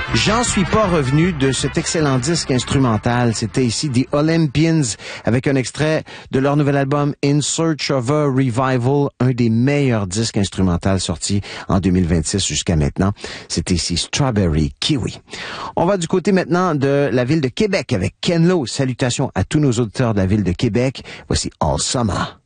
J'en suis pas revenu de cet excellent disque instrumental. C'était ici The Olympians avec un extrait de leur nouvel album In Search of a Revival, un des meilleurs disques instrumentaux sortis en 2026 jusqu'à maintenant. C'était ici Strawberry Kiwi. On va du côté maintenant de la ville de Québec avec Ken Lo. Salutations à tous nos auditeurs de la ville de Québec. Voici All Summer.